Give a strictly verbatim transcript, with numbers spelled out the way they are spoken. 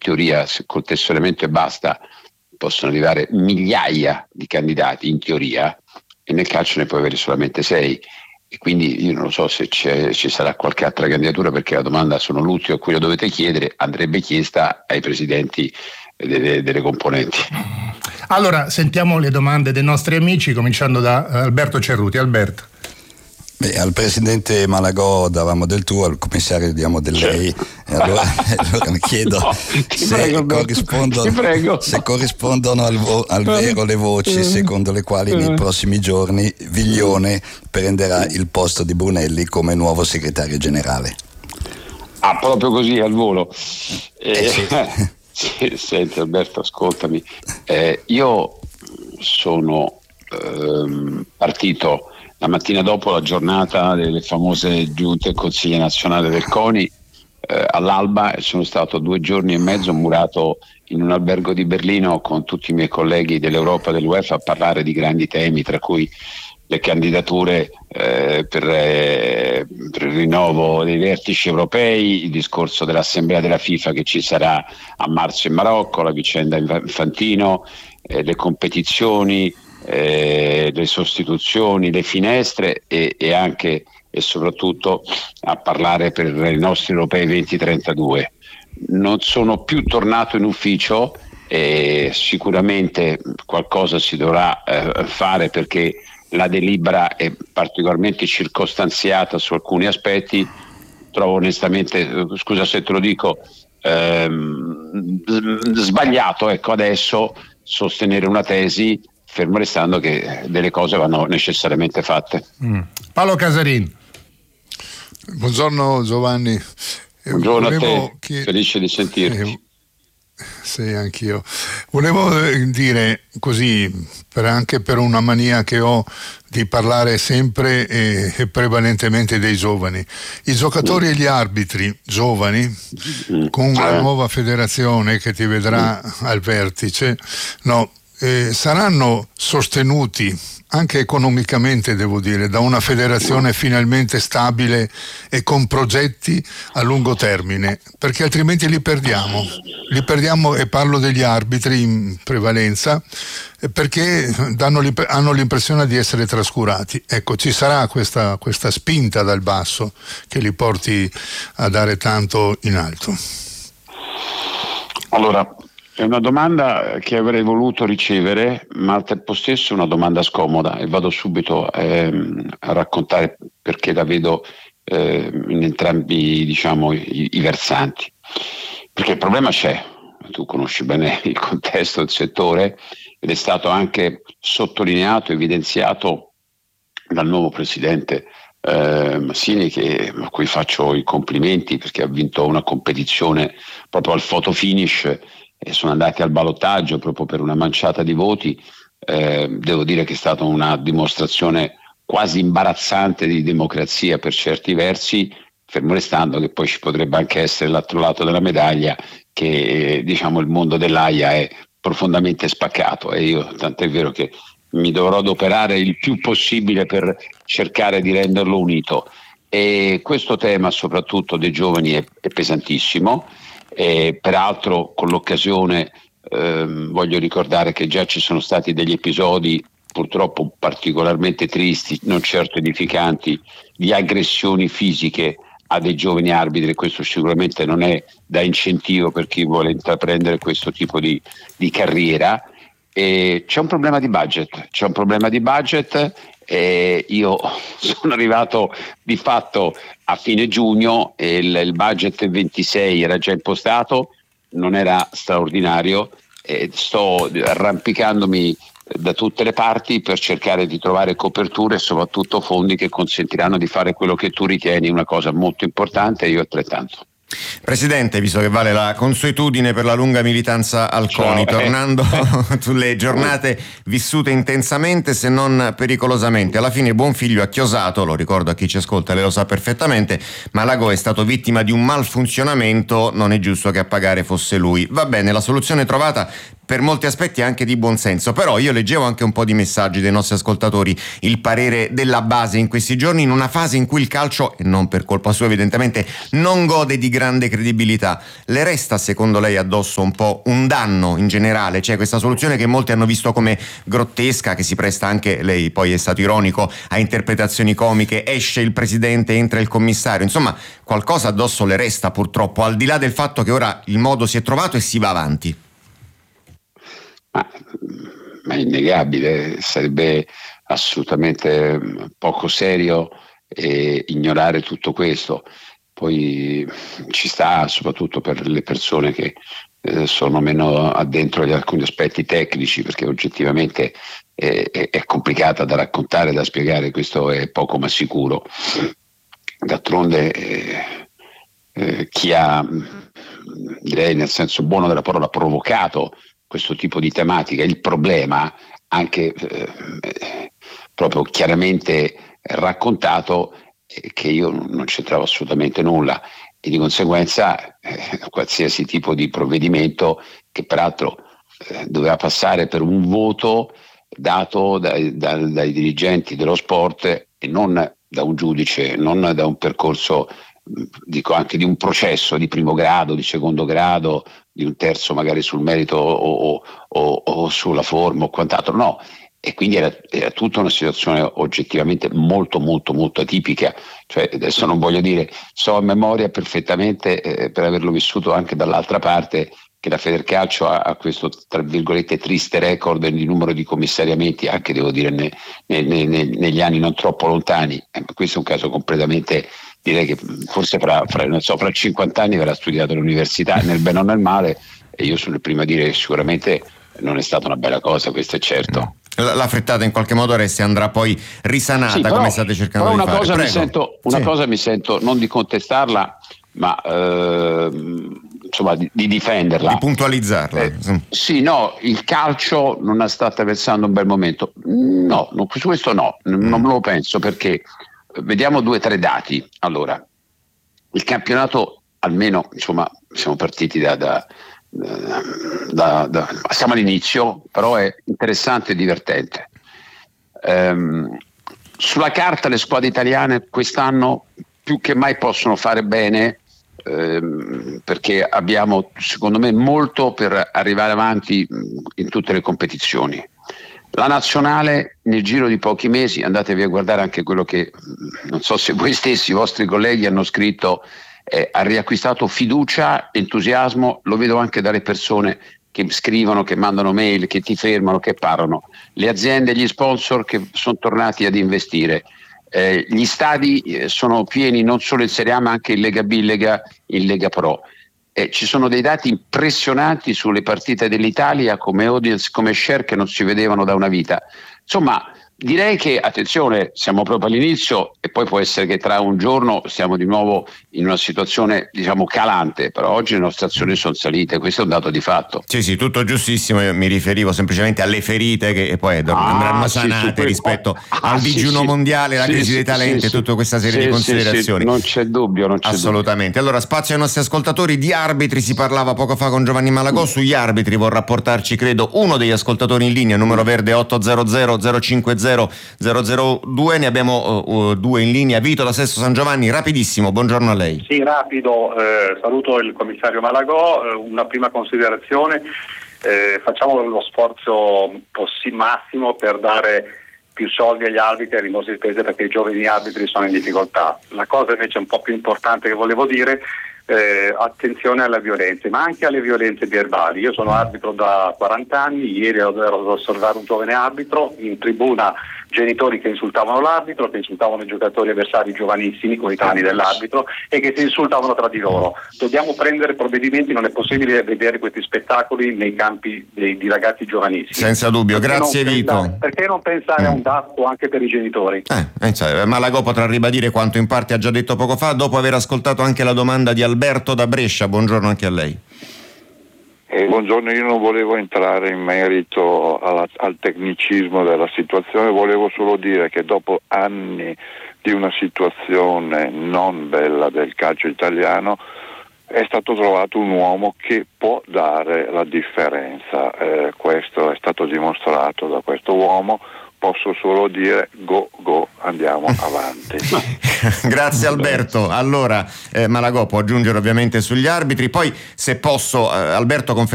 teoria, se col tesseramento e basta, possono arrivare migliaia di candidati in teoria, e nel calcio ne puoi avere solamente sei. E quindi io non lo so se c'è, ci sarà qualche altra candidatura, perché la domanda, sono l'ultimo a cui lo dovete chiedere, andrebbe chiesta ai presidenti delle, delle componenti. Allora sentiamo le domande dei nostri amici, cominciando da Alberto Cerruti. Alberto. Beh, al presidente Malagò davamo del tu, al commissario diamo del lei, e allora, allora mi chiedo no, se, prego, corrispondono, se corrispondono al, vo, al vero le voci secondo le quali nei prossimi giorni Viglione prenderà il posto di Brunelli come nuovo segretario generale. Ah, proprio così al volo. Eh, eh, sì. Sì, senti Alberto, ascoltami, eh, io sono ehm, partito la mattina dopo la giornata delle famose giunte del Consiglio nazionale del CONI eh, all'alba, e sono stato due giorni e mezzo murato in un albergo di Berlino con tutti i miei colleghi dell'Europa e dell'UEFA a parlare di grandi temi, tra cui le candidature eh, per, eh, per il rinnovo dei vertici europei, il discorso dell'assemblea della FIFA che ci sarà a marzo in Marocco, la vicenda Infantino, eh, le competizioni, eh, le sostituzioni, le finestre e, e anche e soprattutto a parlare per i nostri europei venti trentadue. Non sono più tornato in ufficio e sicuramente qualcosa si dovrà eh, fare, perché la delibera è particolarmente circostanziata su alcuni aspetti. Trovo onestamente, scusa se te lo dico, ehm, sbagliato ecco adesso sostenere una tesi, fermo restando che delle cose vanno necessariamente fatte. Mm. Paolo Casarin. Buongiorno Giovanni. Buongiorno Volevo a te, chied- felice di sentirti. Eh, Sì, anch'io. Volevo dire così, per anche per una mania che ho di parlare sempre e, e prevalentemente dei giovani. I giocatori e gli arbitri giovani, con la nuova federazione che ti vedrà al vertice, no, eh, saranno sostenuti anche economicamente, devo dire, da una federazione finalmente stabile e con progetti a lungo termine, perché altrimenti li perdiamo. Li perdiamo, e parlo degli arbitri in prevalenza, perché danno, hanno l'impressione di essere trascurati. Ecco, ci sarà questa, questa spinta dal basso che li porti a dare tanto in alto. Allora, è una domanda che avrei voluto ricevere, ma al tempo stesso è una domanda scomoda, e vado subito ehm, a raccontare perché la vedo eh, in entrambi, diciamo, i, i versanti. Perché il problema c'è, tu conosci bene il contesto del settore, ed è stato anche sottolineato, evidenziato dal nuovo presidente eh, Massini, che, a cui faccio i complimenti perché ha vinto una competizione proprio al photo finish e sono andati al ballottaggio proprio per una manciata di voti. Eh, devo dire che è stata una dimostrazione quasi imbarazzante di democrazia per certi versi, fermo restando che poi ci potrebbe anche essere l'altro lato della medaglia, che diciamo il mondo dell'Aia è profondamente spaccato, e io tant'è vero che mi dovrò adoperare il più possibile per cercare di renderlo unito. E questo tema soprattutto dei giovani è, è pesantissimo. E peraltro con l'occasione ehm, voglio ricordare che già ci sono stati degli episodi purtroppo particolarmente tristi, non certo edificanti, di aggressioni fisiche a dei giovani arbitri. Questo sicuramente non è da incentivo per chi vuole intraprendere questo tipo di, di carriera. E c'è un problema di budget, c'è un problema di budget e io sono arrivato di fatto a fine giugno e il, il budget ventisei era già impostato, non era straordinario, e sto arrampicandomi da tutte le parti per cercare di trovare coperture e soprattutto fondi che consentiranno di fare quello che tu ritieni una cosa molto importante, e io altrettanto. Presidente, visto che vale la consuetudine per la lunga militanza al CONI, Ciao, tornando eh. sulle giornate vissute intensamente se non pericolosamente, alla fine buon figlio ha chiosato, lo ricordo a chi ci ascolta, lei lo sa perfettamente, Malagò è stato vittima di un malfunzionamento, non è giusto che a pagare fosse lui. Va bene, la soluzione trovata per molti aspetti anche di buonsenso. Però io leggevo anche un po' di messaggi dei nostri ascoltatori, il parere della base in questi giorni, in una fase in cui il calcio, e non per colpa sua evidentemente, non gode di grande credibilità. Le resta secondo lei addosso un po' un danno in generale? Cioè questa soluzione che molti hanno visto come grottesca, che si presta anche, lei poi è stato ironico, a interpretazioni comiche, esce il presidente, entra il commissario, insomma qualcosa addosso le resta purtroppo, al di là del fatto che ora il modo si è trovato e si va avanti. Ma, ma è innegabile, sarebbe assolutamente poco serio eh, ignorare tutto questo. Poi ci sta, soprattutto per le persone che eh, sono meno addentro agli alcuni aspetti tecnici, perché oggettivamente è, è, è complicata da raccontare, da spiegare, questo è poco ma sicuro. D'altronde eh, eh, chi ha, direi nel senso buono della parola, provocato questo tipo di tematica, il problema anche eh, proprio chiaramente raccontato, eh, che io non c'entravo assolutamente nulla, e di conseguenza eh, qualsiasi tipo di provvedimento, che peraltro eh, doveva passare per un voto dato dai, dai, dai dirigenti dello sport e non da un giudice, non da un percorso, dico anche di un processo di primo grado, di secondo grado, di un terzo magari sul merito o, o, o sulla forma o quant'altro, no. E quindi era, era tutta una situazione oggettivamente molto molto molto atipica. Cioè, adesso non voglio dire, so a memoria perfettamente, eh, per averlo vissuto anche dall'altra parte, che la Federcalcio ha, ha questo tra virgolette triste record di numero di commissariamenti, anche devo dire ne, ne, ne, negli anni non troppo lontani. Eh, questo è un caso completamente, direi che forse fra, fra, non so, fra cinquanta anni verrà studiato all'università, nel bene o nel male, e io sono il primo a dire che sicuramente non è stata una bella cosa, questo è certo. La frittata in qualche modo resta e andrà poi risanata, sì, però, come state cercando però di una fare. Cosa mi sento, una sì. cosa mi sento non di contestarla, ma eh, insomma di, di difenderla, di puntualizzarla. Eh, sì, no, il calcio non sta attraversando un bel momento. No, no, su questo no, mm. non lo penso, perché vediamo due o tre dati. Allora, il campionato, almeno insomma, siamo partiti da, da, da, da siamo all'inizio, però è interessante e divertente. Ehm, sulla carta le squadre italiane quest'anno più che mai possono fare bene, ehm, perché abbiamo secondo me molto per arrivare avanti in tutte le competizioni. La nazionale nel giro di pochi mesi, andatevi a guardare anche quello che, non so se voi stessi, i vostri colleghi hanno scritto, eh, ha riacquistato fiducia, entusiasmo, lo vedo anche dalle persone che scrivono, che mandano mail, che ti fermano, che parlano, le aziende, gli sponsor che sono tornati ad investire, eh, gli stadi eh, sono pieni non solo in Serie A ma anche in Lega B, in Lega, in Lega Pro. Eh, ci sono dei dati impressionanti sulle partite dell'Italia come audience, come share, che non si vedevano da una vita. Insomma, direi che, attenzione, siamo proprio all'inizio e poi può essere che tra un giorno siamo di nuovo in una situazione, diciamo, calante, però oggi le nostre azioni sono salite, questo è un dato di fatto. Sì, sì, tutto giustissimo, io mi riferivo semplicemente alle ferite che poi ah, andranno sanate sì, rispetto ah, al digiuno sì, mondiale, la sì, crisi sì, dei talenti e sì, tutta questa serie sì, di considerazioni. Sì, sì, non c'è dubbio, non c'è assolutamente. Dubbio. Allora, spazio ai nostri ascoltatori. Di arbitri si parlava poco fa con Giovanni Malagò, mm. sugli arbitri vorrà portarci, credo, uno degli ascoltatori in linea, numero verde otto zero zero zero cinque zero zero zero due, ne abbiamo uh, uh, due in linea. Vito da Sesto San Giovanni, rapidissimo, buongiorno a lei. Sì, rapido, eh, saluto il commissario Malagò, eh, una prima considerazione, eh, facciamo lo sforzo possi- massimo per dare più soldi agli arbitri e rimborsi di spese, perché i giovani arbitri sono in difficoltà. La cosa invece un po' più importante che volevo dire, eh, attenzione alle violenze, ma anche alle violenze verbali. Io sono arbitro da quaranta anni, ieri ero ad osservare un giovane arbitro in tribuna, genitori che insultavano l'arbitro, che insultavano i giocatori avversari giovanissimi, coetanei dell'arbitro, e che si insultavano tra di loro. Dobbiamo prendere provvedimenti, non è possibile vedere questi spettacoli nei campi dei, di ragazzi giovanissimi. Senza dubbio, perché grazie Vito. Pensare, perché non pensare mm. a un dato anche per i genitori? Eh, eh, Malagò potrà ribadire quanto in parte ha già detto poco fa, dopo aver ascoltato anche la domanda di Alberto da Brescia. Buongiorno anche a lei. Eh, buongiorno, io non volevo entrare in merito alla, al tecnicismo della situazione, volevo solo dire che dopo anni di una situazione non bella del calcio italiano, è stato trovato un uomo che può dare la differenza, eh, questo è stato dimostrato da questo uomo. Posso solo dire go go, andiamo avanti. Grazie Alberto. Allora eh, Malagò può aggiungere ovviamente sugli arbitri, poi se posso eh, Alberto conferma